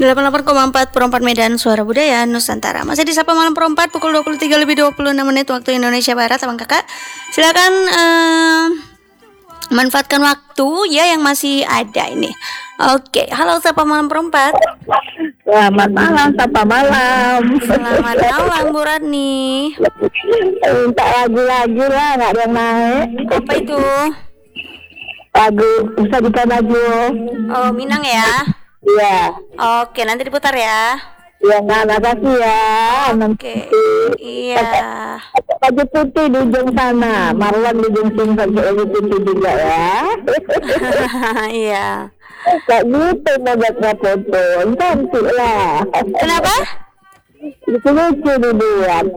88,4 Perempat Medan, Suara Budaya Nusantara. Masih di Sapa Malam Perempat, pukul 23:26 waktu Indonesia Barat. Abang kakak, silakan manfaatkan waktu ya yang masih ada ini. Oke, halo Sapa Malam Perempat. Selamat malam, Sapa Malam. Selamat malam Bu Radni. Minta lagu-lagu lah, nggak ada yang naik. Apa itu? Lagu Bisa Jika Maju. Oh, Minang ya? Iya. Oke, nanti diputar ya. Iya, nggak makasih ya. Oke. Iya. Baju putih di ujung sana, Marwan di ujung sini pakai baju putih juga ya. Iya. Kayak gitu bagatnya foto, cantik lah. Kenapa? Lucu-lucu dibuat.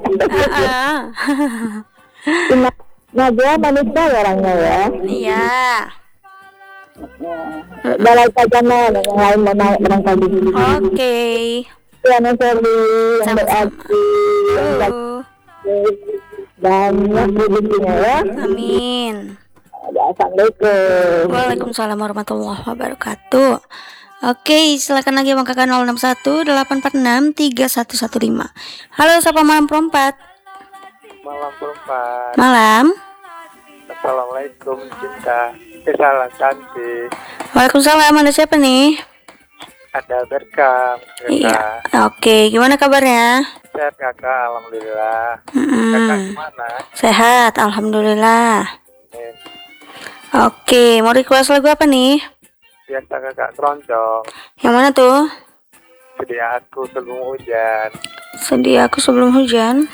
Najwa manusia orangnya ya. Iya. Balai Pajana yang lain mau naik barangkali. Oke. Tiana Soli yang Sama-sama. banyak rezekinya ya. Amin. Assalamualaikum. Waalaikumsalam warahmatullahi wabarakatuh. Oke, silakan lagi Bang Kakak 061 846 3115. Halo, Sapa Malam Perempat. Malam Perempat. Malam. Assalamualaikum Cinta. Salam cantik. Waalaikumsalam, ada siapa nih? Ada Berkam. Iya. Oke, gimana kabarnya? Sehat kakak, alhamdulillah. Kakak gimana? Sehat, alhamdulillah. Nih, Oke, mau request lagu apa nih? biasa kakak keroncong. Yang mana tuh? Sedia aku sebelum hujan. Sedih aku sebelum hujan.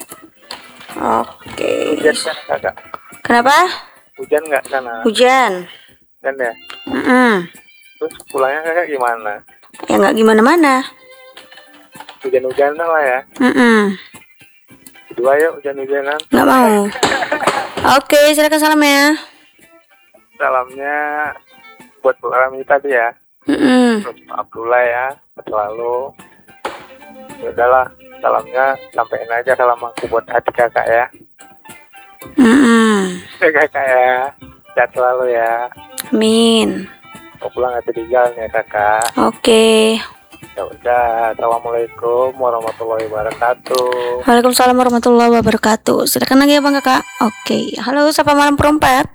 Oke. Hujan kan kakak? Kenapa? Hujan nggak sana? Hujan. Kan ya? Terus pulangnya kakak gimana? Ya nggak gimana-mana. Hujan-hujanan lah ya. Kedua yuk hujan-hujanan. Nggak mau. Oke, silakan salam ya. Salamnya buat Bu Rami tadi ya. Terus Pak Abdullah ya, selalu. Ya udahlah, salamnya sampein aja salam aku buat adik kakak ya. Kakak ya, sehat selalu ya. Amin. Mau pulang hati di jalan ya kakak. Oke. Ya udah, assalamualaikum warahmatullahi wabarakatuh. Waalaikumsalam warahmatullahi wabarakatuh. Silakan lagi ya Bang Kakak. Oke. Halo, Sapa Malam Perempat.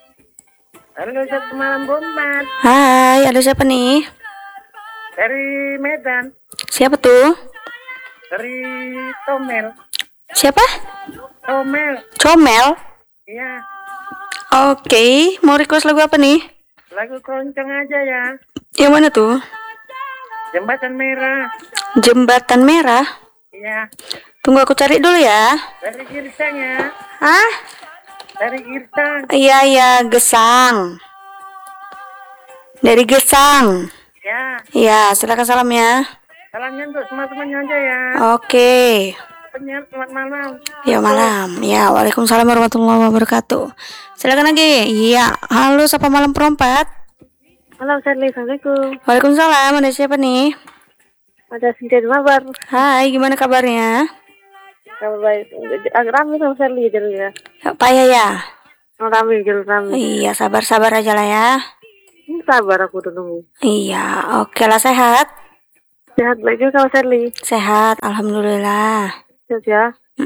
Halo, Sapa Malam Perempat. Hai, ada siapa nih? Dari Medan, Siapa tuh? dari Tomel. Siapa? Tomel, Comel. iya. Oke, mau request lagu apa nih? Lagu keroncong aja ya. Yang mana tuh? Jembatan Merah. Jembatan Merah. Iya. Tunggu aku cari dulu ya. Dari Girsang ya. Hah? Dari Girsang. Iya, Gesang. Dari Gesang. Ya. Ya, silakan salam ya. Salamnya untuk semua temannya aja ya. Oke. Penyiar selamat malam. Ya malam. Ya, waalaikumsalam warahmatullahi wabarakatuh. Silakan lagi. Iya, halo Sapa Malam Perempat. Halo, Assalamualaikum. Waalaikumsalam. Ada siapa nih? Ada Sintia Mabar. Hai, gimana kabarnya? Kabar baik. Agak rame sama Sally jalurnya. Payah ya? Oh, rame jalur rame. Iya, sabar-sabar aja lah ya. Sabar aku udah nunggu. Iya, oke lah, sehat. Sehat baik juga kalau Sally. Sehat, alhamdulillah. Sehat ya.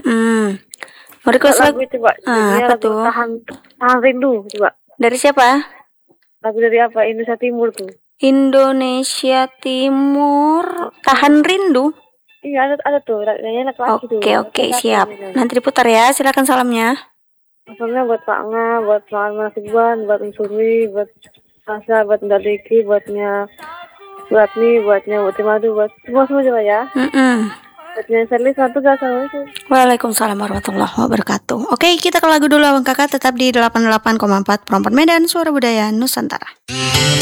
Mau request lagu? Coba. Ini Apa lagu tuh? Tahan Rindu coba. Dari siapa? Lagu dari apa? Indonesia Timur tuh. Indonesia Timur. Tahan Rindu. Iya ada tuh. Kayaknya laki-laki tuh. Oke, siap. Nanti diputar ya. Silakan salamnya. Maksudnya buat Pak Nga, buat Pak Manasiban, buat Unsuri, buat Sasa, buat Mbak Diki, buatnya Nih, buatnya buat Madu, buat semua juga ya. Buatnya Sally satu gak sama itu. Waalaikumsalam warahmatullahi wabarakatuh. Oke, kita ke lagu dulu Abang Kakak. Tetap di 88,4 Perempat Medan, Suara Budaya Nusantara.